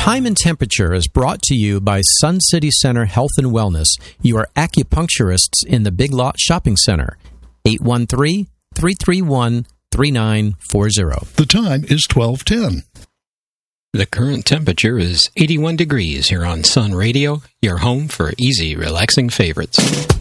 Time and Temperature is brought to you by Sun City Center Health and Wellness, your acupuncturists in the Big Lot Shopping Center. 813-331-3940. The time is 12:10. The current temperature is 81 degrees here on Sun Radio, your home for easy, relaxing favorites.